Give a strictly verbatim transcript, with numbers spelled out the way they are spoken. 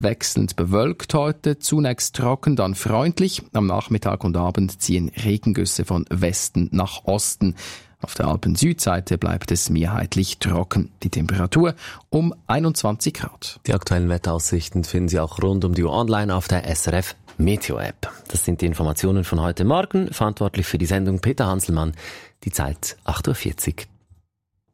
wechselnd bewölkt heute, zunächst trocken, dann freundlich. Am Nachmittag und Abend ziehen Regengüsse von Westen nach Osten. Auf der Alpen-Südseite bleibt es mehrheitlich trocken. Die Temperatur um einundzwanzig Grad. Die aktuellen Wetteraussichten finden Sie auch rund um die Uhr online auf der S R F Meteo-App. Das sind die Informationen von heute Morgen. Verantwortlich für die Sendung Peter Hanselmann. Die Zeit acht Uhr vierzig.